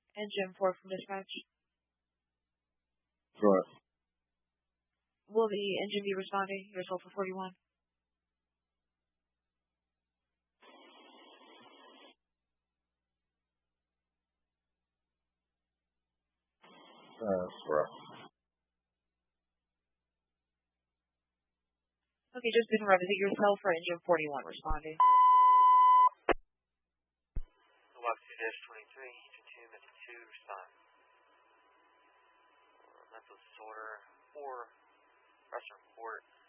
Engine 4 from dispatch. Right. Will the engine be responding? You're told for 41. Right. Okay, just confirm. Is it yourself or engine 41 responding? 11-23, engine 2, Mr. 2, respond. Mental disorder, 4, restaurant report.